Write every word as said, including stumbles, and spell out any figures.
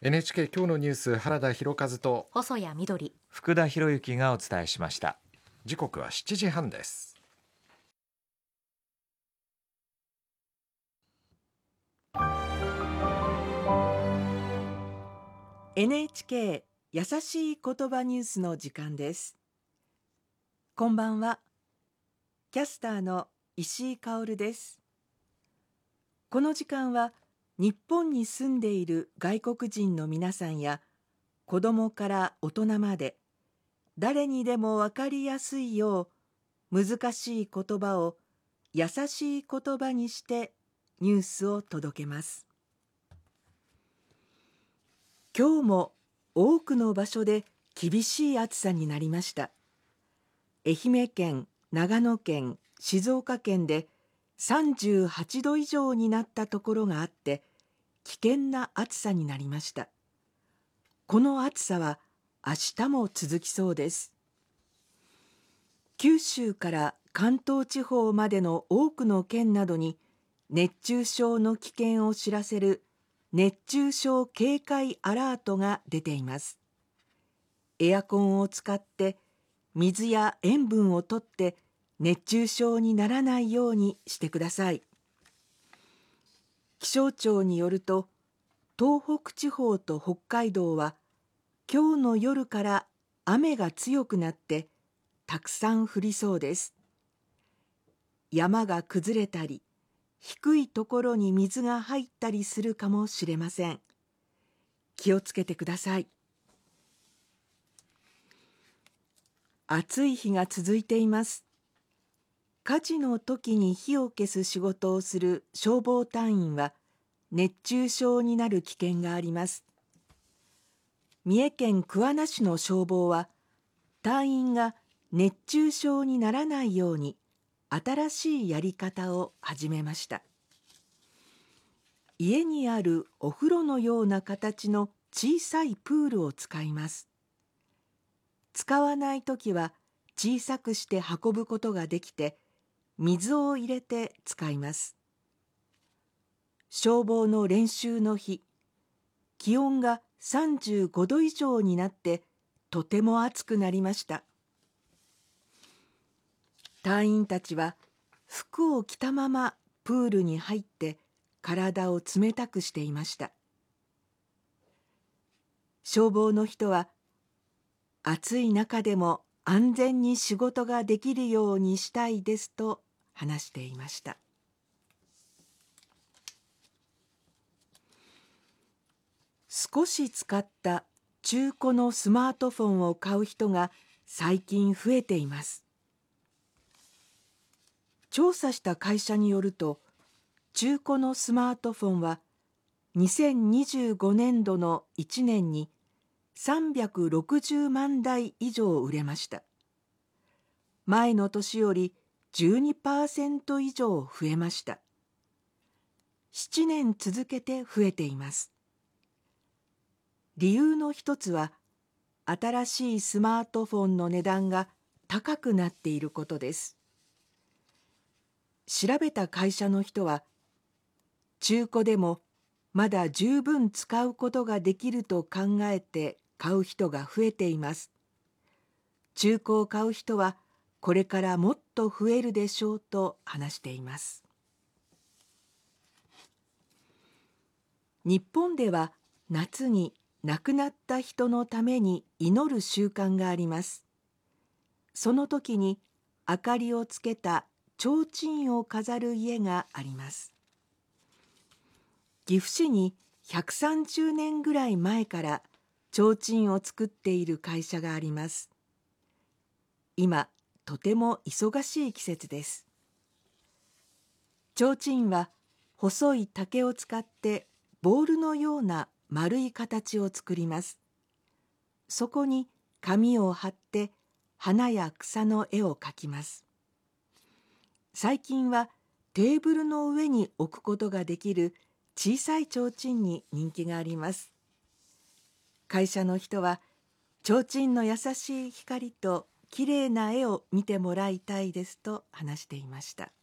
エヌエイチケー 今日のニュース、原田博和と細谷みどり、 福田博之がお伝えしました。 時刻はしちじはんです。 エヌエイチケー 優しい言葉ニュースの時間です。こんばんは。キャスターの石井香織です。この時間は日本に住んでいる外国人の皆さんや子供から大人まで誰にでもわかりやすいよう難しい言葉を優しい言葉にしてニュースを届けます。今日も多くの場所で厳しい暑さになりました。愛媛県、長野県、静岡県でさんじゅうはちど以上になったところがあって危険な暑さになりました。この暑さは明日も続きそうです。九州から関東地方までの多くの県などに熱中症の危険を知らせる熱中症警戒アラートが出ています。エアコンを使って水や塩分をとって熱中症にならないようにしてください。気象庁によると、東北地方と北海道は今日の夜から雨が強くなってたくさん降りそうです。山が崩れたり、低いところに水が入ったりするかもしれません。気をつけてください。暑い日が続いています。火事の時に火を消す仕事をする消防隊員は熱中症になる危険があります。三重県桑名市の消防は隊員が熱中症にならないように新しいやり方を始めました。家にあるお風呂のような形の小さいプールを使います。使わないときは小さくして運ぶことができて、水を入れて使います。消防の練習の日、気温がさんじゅうごど以上になってとても暑くなりました。隊員たちは服を着たままプールに入って体を冷たくしていました。消防の人は暑い中でも安全に仕事ができるようにしたいですと話していました。少し使った中古のスマートフォンを買う人が最近増えています。調査した会社によると、中古のスマートフォンはにせんにじゅうごねんどのいちねんにさんびゃくろくじゅうまんだい以上売れました。前の年より じゅうにパーセント 以上増えました。ななねん続けて増えています。理由の一つは、新しいスマートフォンの値段が高くなっていることです。調べた会社の人は、中古でもまだ十分使うことができると考えて買う人が増えています。中古を買う人はこれからもっと増えるでしょうと話しています。日本では夏に亡くなった人のために祈る習慣があります。その時に明かりをつけた提灯を飾る家があります。岐阜市にひゃくさんじゅうねんぐらい前から提灯を作っている会社があります。今、とても忙しい季節です。提灯は細い竹を使ってボールのような丸い形を作ります。そこに紙を貼って花や草の絵を描きます。最近はテーブルの上に置くことができる小さい提灯に人気があります。会社の人は、提灯の優しい光ときれいな絵を見てもらいたいですと話していました。